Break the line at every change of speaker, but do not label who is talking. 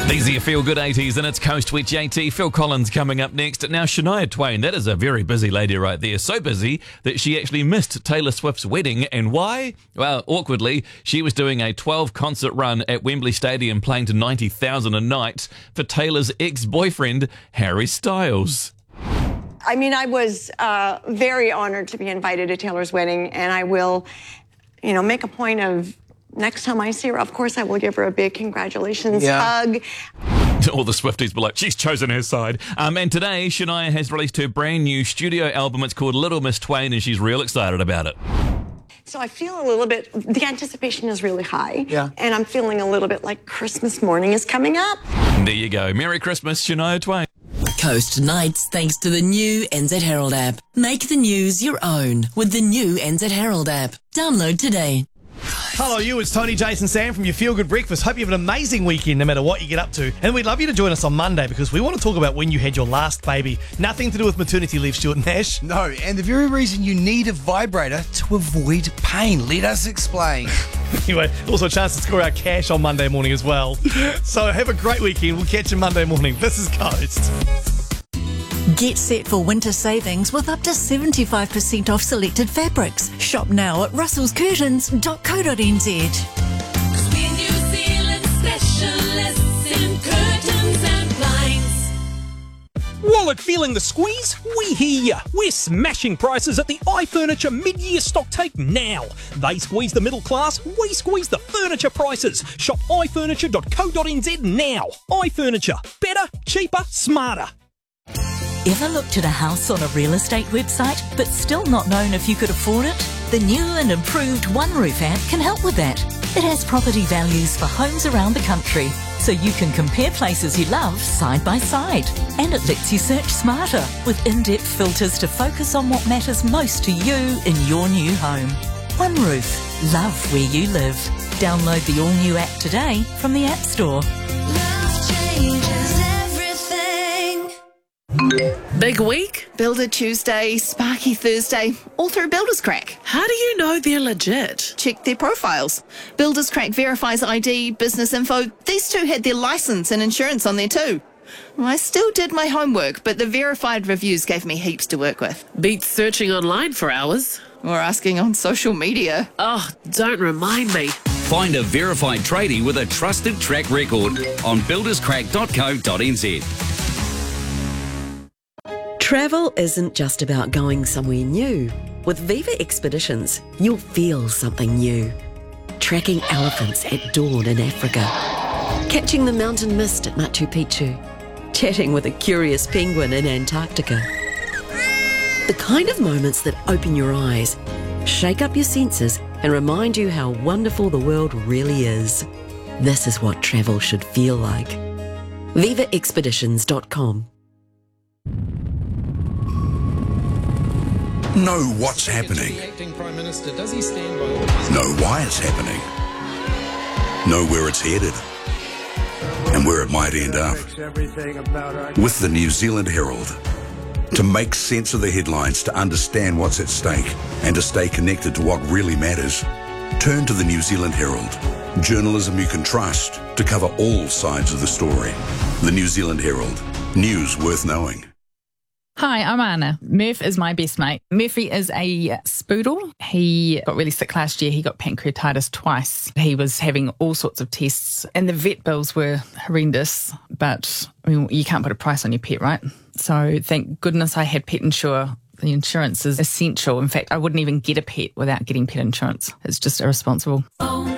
These are your feel-good 80s and it's Coast with JT. Phil Collins coming up next. Now, Shania Twain, that is a very busy lady right there. So busy that she actually missed Taylor Swift's wedding. And why? Well, awkwardly, she was doing a 12-concert run at Wembley Stadium playing to 90,000 a night for Taylor's ex-boyfriend, Harry Styles.
I mean, I was very honored to be invited to Taylor's wedding, and I will, make a point of next time I see her, of course, I will give her a big congratulations hug.
All the Swifties were like, she's chosen her side. And today, Shania has released her brand new studio album. It's called Little Miss Twain, and she's real excited about it.
So I feel a little bit, the anticipation is really high.
Yeah.
And I'm feeling a little bit like Christmas morning is coming up.
There you go. Merry Christmas, Shania Twain.
Coast Nights thanks to the new NZ Herald app. Make the news your own with the new NZ Herald app. Download today.
Hello, it's Tony, Jason, Sam from your Feel Good Breakfast. Hope you have an amazing weekend no matter what you get up to. And we'd love you to join us on Monday because we want to talk about when you had your last baby. Nothing to do with maternity leave, Stuart Nash.
No, and the very reason you need a vibrator to avoid pain. Let us explain.
Anyway, also a chance to score our cash on Monday morning as well. So have a great weekend. We'll catch you Monday morning. This is Coast.
Get set for winter savings with up to 75% off selected fabrics. Shop now at russellscurtains.co.nz.
We're New Zealand specialists in curtains and blinds.
Wallet feeling the squeeze? We hear ya. We're smashing prices at the iFurniture mid-year stock take now. They squeeze the middle class, we squeeze the furniture prices. Shop ifurniture.co.nz now. iFurniture. Better, cheaper, smarter.
Ever looked at a house on a real estate website but still not known if you could afford it? The new and improved OneRoof app can help with that. It has property values for homes around the country, so you can compare places you love side by side. And it lets you search smarter with in-depth filters to focus on what matters most to you in your new home. OneRoof. Love where you live. Download the all-new app today from the App Store.
Love changes everything.
Big week?
Builder Tuesday, Sparky Thursday, all through Builders Crack.
How do you know they're legit?
Check their profiles. Builders Crack verifies ID, business info. These two had their license and insurance on there too. I still did my homework, but the verified reviews gave me heaps to work with.
Beats searching online for hours.
Or asking on social media.
Oh, don't remind me.
Find a verified tradie with a trusted track record on builderscrack.co.nz.
Travel isn't just about going somewhere new. With Viva Expeditions, you'll feel something new. Tracking elephants at dawn in Africa. Catching the mountain mist at Machu Picchu. Chatting with a curious penguin in Antarctica. The kind of moments that open your eyes, shake up your senses, and remind you how wonderful the world really is. This is what travel should feel like. VivaExpeditions.com.
Know what's happening. Know why it's happening. Know where it's headed. And where it might end up. With the New Zealand Herald. To make sense of the headlines, to understand what's at stake, and to stay connected to what really matters, turn to the New Zealand Herald. Journalism you can trust to cover all sides of the story. The New Zealand Herald. News worth knowing.
Hi, I'm Anna. Murph is my best mate. Murphy is a spoodle. He got really sick last year. He got pancreatitis twice. He was having all sorts of tests and the vet bills were horrendous, but you can't put a price on your pet, right? So thank goodness I had Pet Insure. The insurance is essential. In fact, I wouldn't even get a pet without getting pet insurance. It's just irresponsible.
Oh.